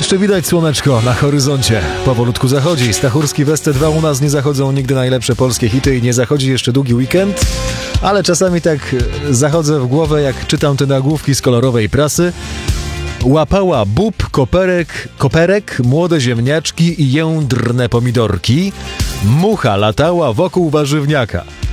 Jeszcze widać słoneczko na horyzoncie. Powolutku zachodzi. Stachurski w ST2 u nas nie zachodzą nigdy najlepsze polskie hity i nie zachodzi jeszcze długi weekend. Ale czasami tak zachodzę w głowę, jak czytam te nagłówki z kolorowej prasy. Łapała bób, koperek, młode ziemniaczki i jędrne pomidorki. Mucha latała wokół warzywniaka.